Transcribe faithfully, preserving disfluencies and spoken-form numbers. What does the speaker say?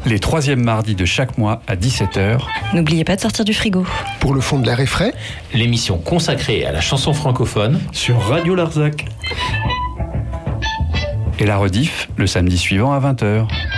les troisièmes mardis de chaque mois à dix-sept heures. N'oubliez pas de sortir du frigo. Pour le fond de l'air est frais, l'émission consacrée à la chanson francophone Sur Radio Larzac. Et la rediff le samedi suivant à vingt heures.